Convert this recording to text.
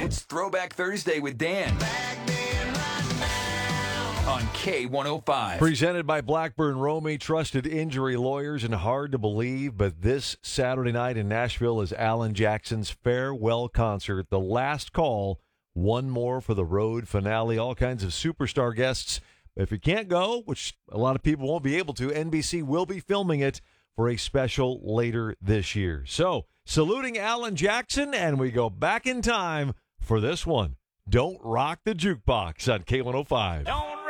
It's Throwback Thursday with Dan on K105. Presented by Blackburn Romy, trusted injury lawyers, and hard to believe, but this Saturday night in Nashville is Alan Jackson's farewell concert, the last call, one more for the road finale, all kinds of superstar guests. If you can't go, which a lot of people won't be able to, NBC will be filming it for a special later this year. So, saluting Alan Jackson, and we go back in time for this one. Don't Rock the Jukebox on K105. Don't